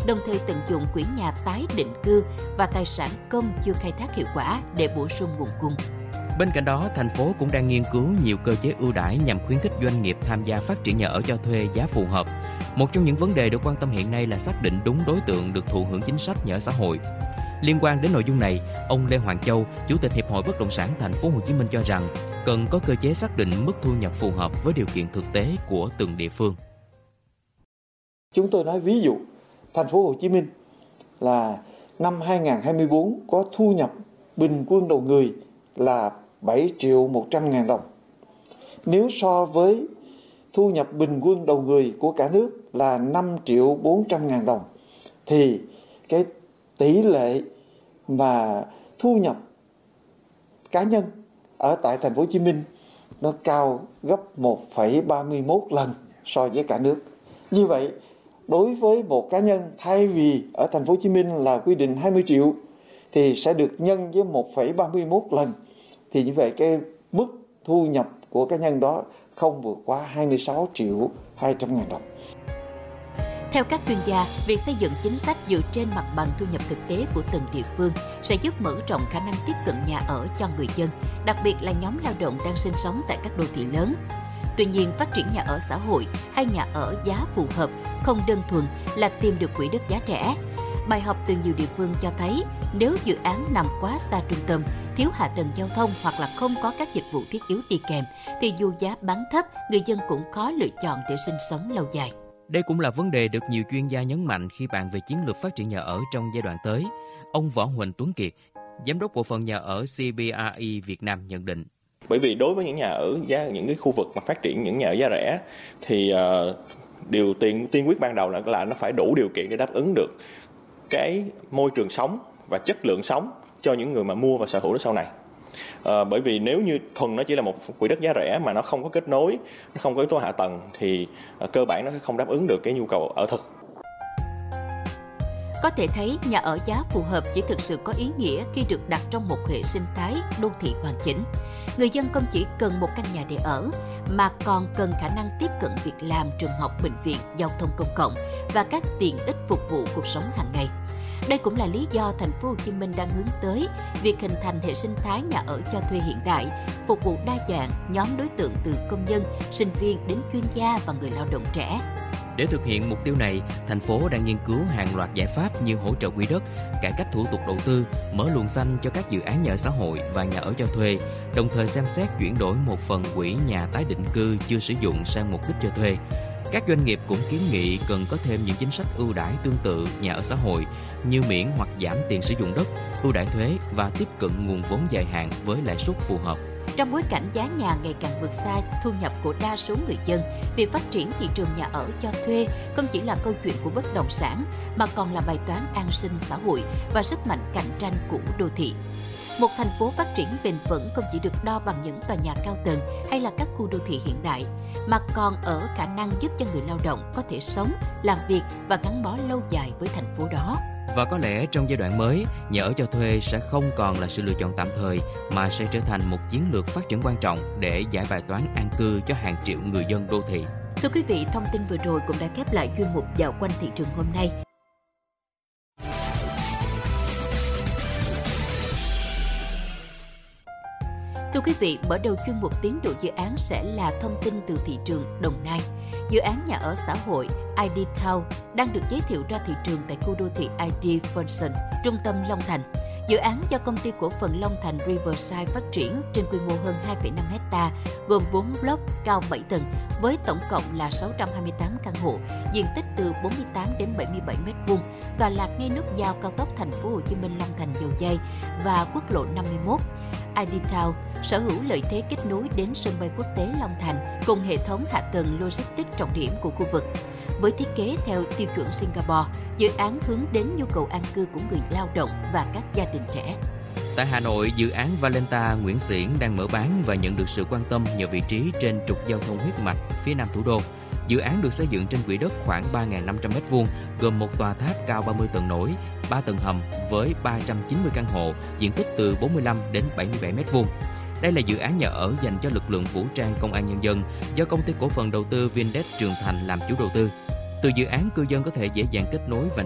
đồng thời tận dụng quỹ nhà tái định cư và tài sản công chưa khai thác hiệu quả để bổ sung nguồn cung. Bên cạnh đó, thành phố cũng đang nghiên cứu nhiều cơ chế ưu đãi nhằm khuyến khích doanh nghiệp tham gia phát triển nhà ở cho thuê giá phù hợp. Một trong những vấn đề được quan tâm hiện nay là xác định đúng đối tượng được thụ hưởng chính sách nhà ở xã hội. Liên quan đến nội dung này, ông Lê Hoàng Châu, Chủ tịch Hiệp hội Bất động sản Thành phố Hồ Chí Minh cho rằng cần có cơ chế xác định mức thu nhập phù hợp với điều kiện thực tế của từng địa phương. Chúng tôi nói ví dụ, Thành phố Hồ Chí Minh là năm 2024 có thu nhập bình quân đầu người là 7.100.000 đồng. Nếu so với thu nhập bình quân đầu người của cả nước là 5.400.000 đồng thì cái tỷ lệ mà thu nhập cá nhân ở tại Thành phố Hồ Chí Minh nó cao gấp 1,31 lần so với cả nước. Như vậy, đối với một cá nhân thay vì ở Thành phố Hồ Chí Minh là quy định 20 triệu thì sẽ được nhân với 1,31 lần. Thì như vậy cái mức thu nhập của cá nhân đó không vượt quá 26.200.000 đồng. Theo các chuyên gia, việc xây dựng chính sách dựa trên mặt bằng thu nhập thực tế của từng địa phương sẽ giúp mở rộng khả năng tiếp cận nhà ở cho người dân, đặc biệt là nhóm lao động đang sinh sống tại các đô thị lớn. Tuy nhiên, phát triển nhà ở xã hội hay nhà ở giá phù hợp không đơn thuần là tìm được quỹ đất giá rẻ. Bài học từ nhiều địa phương cho thấy, nếu dự án nằm quá xa trung tâm, thiếu hạ tầng giao thông hoặc là không có các dịch vụ thiết yếu đi kèm, thì dù giá bán thấp, người dân cũng khó lựa chọn để sinh sống lâu dài. Đây cũng là vấn đề được nhiều chuyên gia nhấn mạnh khi bàn về chiến lược phát triển nhà ở trong giai đoạn tới. Ông Võ Huỳnh Tuấn Kiệt, Giám đốc bộ phận nhà ở CBRE Việt Nam nhận định. Bởi vì đối với những nhà ở những cái khu vực mà phát triển những nhà ở giá rẻ thì điều tiên quyết ban đầu là nó phải đủ điều kiện để đáp ứng được cái môi trường sống và chất lượng sống cho những người mà mua và sở hữu nó sau này. Bởi vì nếu như thuần nó chỉ là một quỹ đất giá rẻ mà nó không có kết nối, nó không có yếu tố hạ tầng thì cơ bản nó không đáp ứng được cái nhu cầu ở thực. Có thể thấy nhà ở giá phù hợp chỉ thực sự có ý nghĩa khi được đặt trong một hệ sinh thái đô thị hoàn chỉnh. Người dân không chỉ cần một căn nhà để ở, mà còn cần khả năng tiếp cận việc làm, trường học, bệnh viện, giao thông công cộng và các tiện ích phục vụ cuộc sống hàng ngày. Đây cũng là lý do Thành phố Hồ Chí Minh đang hướng tới việc hình thành hệ sinh thái nhà ở cho thuê hiện đại, phục vụ đa dạng nhóm đối tượng từ công nhân, sinh viên đến chuyên gia và người lao động trẻ. Để thực hiện mục tiêu này, thành phố đang nghiên cứu hàng loạt giải pháp như hỗ trợ quỹ đất, cải cách thủ tục đầu tư, mở luồng xanh cho các dự án nhà ở xã hội và nhà ở cho thuê, đồng thời xem xét chuyển đổi một phần quỹ nhà tái định cư chưa sử dụng sang mục đích cho thuê. Các doanh nghiệp cũng kiến nghị cần có thêm những chính sách ưu đãi tương tự nhà ở xã hội như miễn hoặc giảm tiền sử dụng đất, ưu đãi thuế và tiếp cận nguồn vốn dài hạn với lãi suất phù hợp. Trong bối cảnh giá nhà ngày càng vượt xa thu nhập của đa số người dân, việc phát triển thị trường nhà ở cho thuê không chỉ là câu chuyện của bất động sản mà còn là bài toán an sinh xã hội và sức mạnh cạnh tranh của đô thị. Một thành phố phát triển bền vững không chỉ được đo bằng những tòa nhà cao tầng hay là các khu đô thị hiện đại, mà còn ở khả năng giúp cho người lao động có thể sống, làm việc và gắn bó lâu dài với thành phố đó. Và có lẽ trong giai đoạn mới, nhà ở cho thuê sẽ không còn là sự lựa chọn tạm thời mà sẽ trở thành một chiến lược phát triển quan trọng để giải bài toán an cư cho hàng triệu người dân đô thị. Thưa quý vị, thông tin vừa rồi cũng đã khép lại chuyên mục Dạo quanh thị trường hôm nay. Thưa quý vị, mở đầu chuyên mục tiến độ dự án sẽ là thông tin từ thị trường Đồng Nai. Dự án nhà ở xã hội ID Town đang được giới thiệu ra thị trường tại khu đô thị ID Function, trung tâm Long Thành. Dự án do công ty cổ phần Long Thành Riverside phát triển trên quy mô hơn 2,5 hecta, gồm 4 block cao 7 tầng với tổng cộng là 628 căn hộ, diện tích từ 48 đến 77 m2, tọa lạc ngay nút giao cao tốc Thành phố Hồ Chí Minh Long Thành Dầu Giây và quốc lộ 51. ID Town sở hữu lợi thế kết nối đến sân bay quốc tế Long Thành cùng hệ thống hạ tầng logistics trọng điểm của khu vực. Với thiết kế theo tiêu chuẩn Singapore, dự án hướng đến nhu cầu an cư của người lao động và các gia đình trẻ. Tại Hà Nội, dự án Valenta Nguyễn Xiển đang mở bán và nhận được sự quan tâm nhờ vị trí trên trục giao thông huyết mạch phía nam thủ đô. Dự án được xây dựng trên quỹ đất khoảng 3.500 m2, gồm một tòa tháp cao 30 tầng nổi, 3 tầng hầm với 390 căn hộ, diện tích từ 45 đến 77 m2. Đây là dự án nhà ở dành cho lực lượng vũ trang công an nhân dân do công ty cổ phần đầu tư Vindex Trường Thành làm chủ đầu tư. Từ dự án, cư dân có thể dễ dàng kết nối và